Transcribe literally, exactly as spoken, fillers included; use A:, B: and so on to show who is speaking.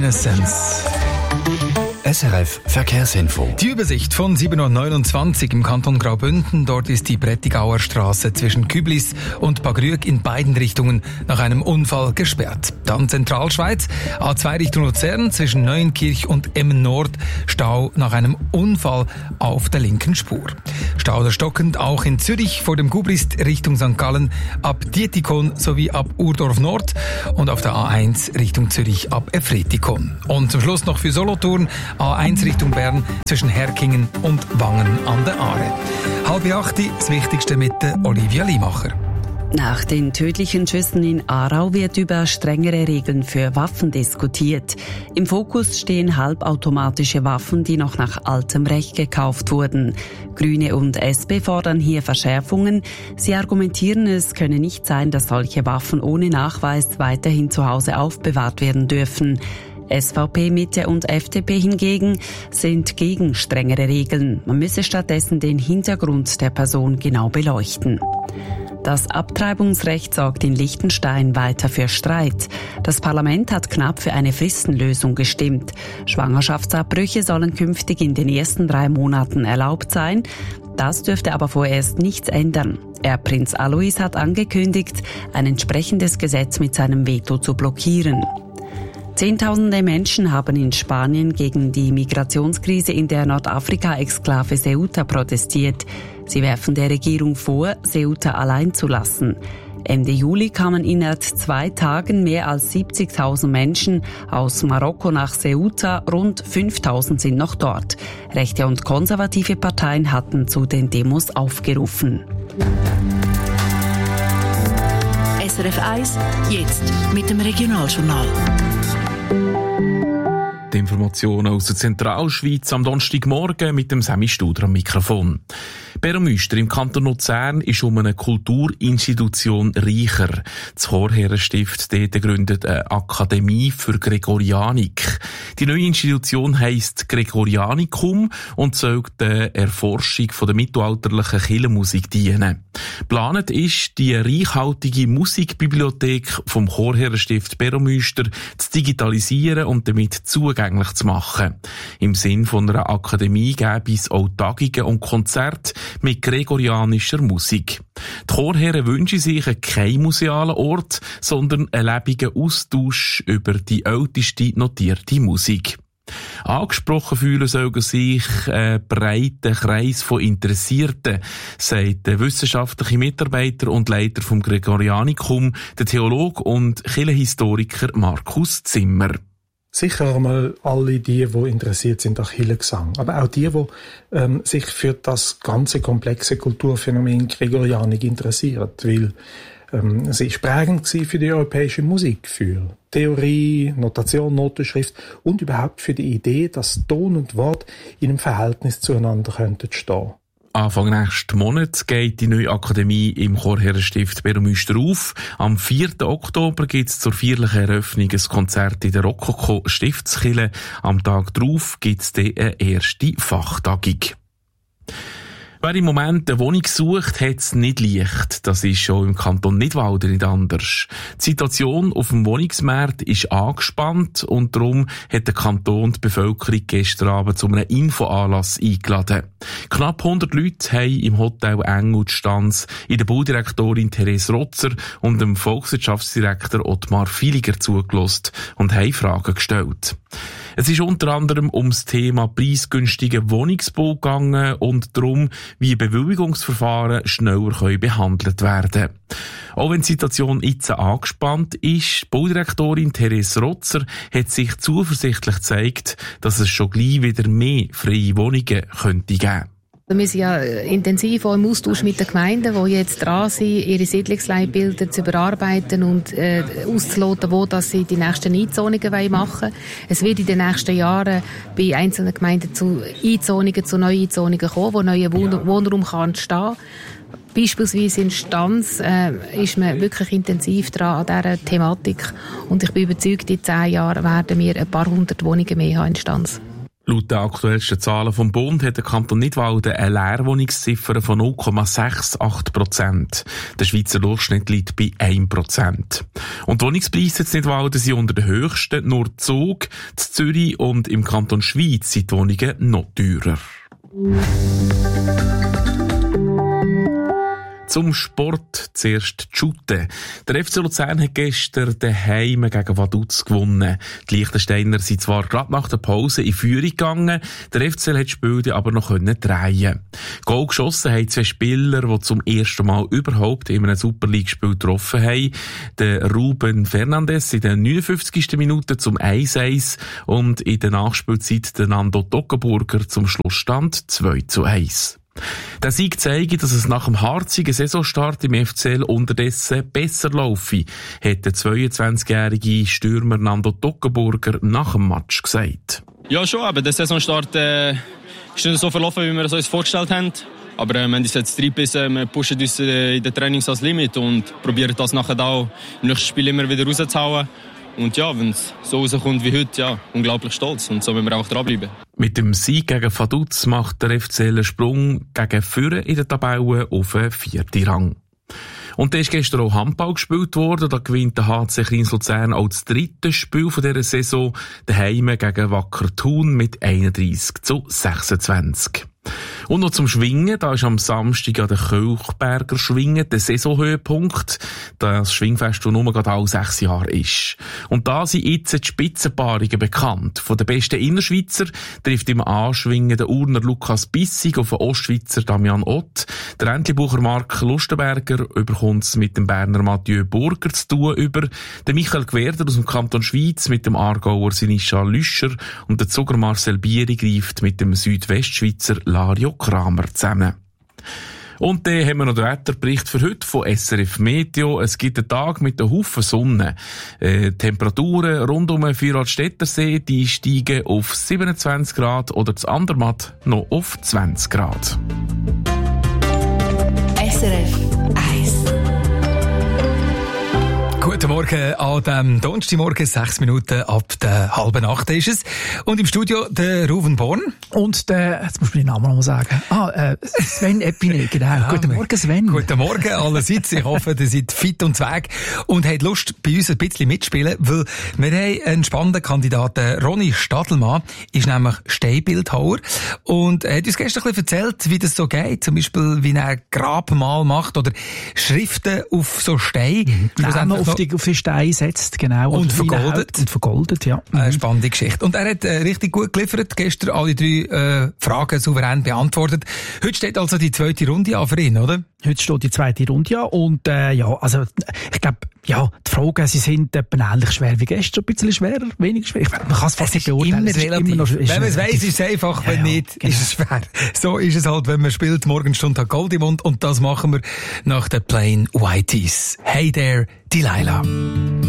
A: Essence.
B: S R F Verkehrsinfo.
A: Die Übersicht von sieben Uhr neunundzwanzig im Kanton Graubünden. Dort ist die Prättigauer Straße zwischen Küblis und Pagrüg in beiden Richtungen nach einem Unfall gesperrt. Dann Zentralschweiz, A zwei Richtung Luzern zwischen Neuenkirch und Emmen Nord, Stau nach einem Unfall auf der linken Spur. Stau oder stockend auch in Zürich vor dem Gubrist Richtung Sankt Gallen ab Dietikon sowie ab Urdorf Nord und auf der A eins Richtung Zürich ab Efretikon. Und zum Schluss noch für Solothurn A eins Richtung Bern zwischen Herkingen und Wangen an der Aare. Halb acht, das Wichtigste mit der Olivia Liemacher.
C: Nach den tödlichen Schüssen in Aarau wird über strengere Regeln für Waffen diskutiert. Im Fokus stehen halbautomatische Waffen, die noch nach altem Recht gekauft wurden. Grüne und S P fordern hier Verschärfungen. Sie argumentieren, es könne nicht sein, dass solche Waffen ohne Nachweis weiterhin zu Hause aufbewahrt werden dürfen. S V P, Mitte und F D P hingegen sind gegen strengere Regeln. Man müsse stattdessen den Hintergrund der Person genau beleuchten. Das Abtreibungsrecht sorgt in Liechtenstein weiter für Streit. Das Parlament hat knapp für eine Fristenlösung gestimmt. Schwangerschaftsabbrüche sollen künftig in den ersten drei Monaten erlaubt sein. Das dürfte aber vorerst nichts ändern. Erbprinz Alois hat angekündigt, ein entsprechendes Gesetz mit seinem Veto zu blockieren. Zehntausende Menschen haben in Spanien gegen die Migrationskrise in der Nordafrika-Exklave Ceuta protestiert. Sie werfen der Regierung vor, Ceuta allein zu lassen. Ende Juli kamen innerhalb zwei Tagen mehr als siebzigtausend Menschen aus Marokko nach Ceuta, rund fünftausend sind noch dort. Rechte und konservative Parteien hatten zu den Demos aufgerufen.
D: S R F eins, jetzt mit dem Regionaljournal.
E: Die Informationen aus der Zentralschweiz am Donnerstagmorgen mit dem Semi Studer am Mikrofon. Beromüster im Kanton Luzern ist um eine Kulturinstitution reicher. Das Chorherrenstift dort gründet eine Akademie für Gregorianik. Die neue Institution heisst Gregorianikum und soll der Erforschung von der mittelalterlichen Kirchenmusik dienen. Geplant ist, die reichhaltige Musikbibliothek vom Chorherrenstift Beromüster zu digitalisieren und damit zugänglich zu machen. Im Sinn von einer Akademie gäbe es auch Tagungen und Konzerte mit gregorianischer Musik. Die Chorherren wünschen sich keinen musealen Ort, sondern einen lebendigen Austausch über die älteste notierte Musik. Angesprochen fühlen sollen sich ein breiter Kreis von Interessierten, sagt der wissenschaftliche Mitarbeiter und Leiter vom Gregorianikum, der Theologe und Kirchenhistoriker Markus Zimmer.
F: Sicher einmal alle die, die interessiert sind an Kirchengesang, aber auch die, die ähm, sich für das ganze komplexe Kulturphänomen Gregorianik interessieren, weil ähm, es ist prägend gewesen für die europäische Musik, für Theorie, Notation, Notenschrift und überhaupt für die Idee, dass Ton und Wort in einem Verhältnis zueinander könnten stehen.
E: Anfang nächsten Monat geht die neue Akademie im Chorherrenstift Beromüster auf. Am vierten Oktober gibt es zur feierlichen Eröffnung ein Konzert in der Rokoko-Stiftskirche. Am Tag darauf gibt es dann eine erste Fachtagung. Wer im Moment eine Wohnung sucht, hat es nicht leicht. Das ist schon im Kanton Nidwalden nicht anders. Die Situation auf dem Wohnungsmarkt ist angespannt und darum hat der Kanton die Bevölkerung gestern Abend zu einem Infoanlass eingeladen. Knapp hundert Leute haben im Hotel Engel die Stanz in der Baudirektorin Therese Rotzer und dem Volkswirtschaftsdirektor Ottmar Filiger zugelassen und haben Fragen gestellt. Es ist unter anderem ums Thema preisgünstigen Wohnungsbau gegangen und darum, wie Bewilligungsverfahren schneller können behandelt werden. Auch wenn die Situation jetzt angespannt ist, die Baudirektorin Therese Rotzer hat sich zuversichtlich gezeigt, dass es schon gleich wieder mehr freie Wohnungen könnte geben.
G: Wir sind ja intensiv auch im Austausch mit den Gemeinden, die jetzt dran sind, ihre Siedlungsleitbilder zu überarbeiten und äh, auszuloten, wo dass sie die nächsten Einzonungen machen wollen. Es wird in den nächsten Jahren bei einzelnen Gemeinden zu Einzonungen, zu neuen Einzonungen kommen, wo neuer Wohn- Wohnraum kann entstehen. Beispielsweise in Stanz äh, ist man wirklich intensiv dran an dieser Thematik und ich bin überzeugt, in zehn Jahren werden wir ein paar hundert Wohnungen mehr haben in Stanz.
E: Laut den aktuellsten Zahlen vom Bund hat der Kanton Nidwalden eine Leerwohnungsziffer von null Komma achtundsiebzig Prozent. Der Schweizer Durchschnitt liegt bei ein Prozent. Und die Wohnungspreise in Nidwalden sind unter den höchsten. Nur Zug, Zürich und im Kanton Schweiz sind die Wohnungen noch teurer. Zum Sport zuerst die Shooten. Der F C Luzern hat gestern daheim gegen Vaduz gewonnen. Die Liechtensteiner sind zwar gerade nach der Pause in Führung gegangen, der F C hat das Spiel aber noch drehen. Goal geschossen haben zwei Spieler, die zum ersten Mal überhaupt in einem Super League-Spiel getroffen haben. Der Ruben Fernandes in der neunundfünfzigsten Minute zum eins eins und in der Nachspielzeit der Nando Toggenburger zum Schlussstand zwei zu eins. Der Sieg zeigt, dass es nach dem harzigen Saisonstart im F C L unterdessen besser laufe, hat der zweiundzwanzigjährige Stürmer Nando Toggenburger nach dem Match gesagt.
H: Ja schon, aber der Saisonstart äh, ist nicht so verlaufen, wie wir es uns vorgestellt haben. Aber äh, wir haben uns jetzt reingebissen, wir pushen uns äh, in den Trainings als Limit und probieren das nachher auch im nächsten Spiel immer wieder rauszuhauen. Und ja, wenn es so rauskommt wie heute, ja, unglaublich stolz. Und so müssen wir auch dranbleiben.
E: Mit dem Sieg gegen Vaduz macht der F C L einen Sprung gegen Führer in der Tabelle auf den vierten Rang. Und da ist gestern auch Handball gespielt worden. Da gewinnt der H C Kriens Luzern auch das dritte Spiel von dieser Saison daheim gegen Wacker Thun mit einunddreissig zu sechsundzwanzig. Und noch zum Schwingen, da ist am Samstag an der Kölchberger Schwingen der Saisonhöhepunkt, das Schwingfest, das nur gerade alle sechs Jahre ist. Und da sind jetzt die Spitzenpaarungen bekannt. Von den besten Innerschweizer trifft im Anschwingen der Urner Lukas Bissig auf den Ostschweizer Damian Ott. Der Entlebucher Mark Lustenberger überkommt es mit dem Berner Mathieu Burger zu tun über. Der Michael Gwerder aus dem Kanton Schweiz mit dem Aargauer Sinischa Lüscher und der Zuger Marcel Bieri greift mit dem Südwestschweizer Lario Kramer zusammen. Und dann haben wir noch den Wetterbericht für heute von S R F Meteo. Es gibt einen Tag mit einem Haufen Sonne. Äh, Temperaturen rund um den Vierradstättersee, die steigen auf siebenundzwanzig Grad oder das Andermatt noch auf zwanzig Grad.
D: S R F eins.
A: Guten Morgen an dem Donnerstagmorgen, sechs Minuten ab der halben acht ist es. Und im Studio der Ruven Born.
I: Und der, jetzt muss man den Namen noch mal sagen. Ah, äh, Sven Epine, genau. Ja, guten Morgen, Sven.
A: Guten Morgen allerseits. Ich hoffe, ihr seid fit und zweg und habt Lust, bei uns ein bisschen mitspielen, weil wir haben einen spannenden Kandidaten. Ronny Stadelmann ist nämlich Steinbildhauer und er hat uns gestern ein bisschen erzählt, wie das so geht. Zum Beispiel, wie er Grabmal macht oder Schriften auf so Stein.
I: Mhm. Auf die, auf die Steine setzt, genau.
A: Und vergoldet.
I: Und vergoldet, ja.
A: Mhm. Eine spannende Geschichte. Und er hat äh, richtig gut geliefert, gestern alle drei äh, Fragen souverän beantwortet. Heute steht also die zweite Runde an für ihn, oder?
I: Heute steht die zweite Runde an und äh, ja, also ich glaube, ja, die Fragen, sie sind etwa ähnlich schwer wie gestern, ein bisschen schwerer, weniger schwer. Ich, man kann es fast nicht beurteilen.
A: Immer relativ. Immer noch, wenn man es weiss, ist es einfach, wenn ja, ja, nicht, genau. Ist es schwer. So ist es halt, wenn man spielt, Morgenstund hat Gold im Mund und das machen wir nach den Plain Whiteys. Hey there, Delilah.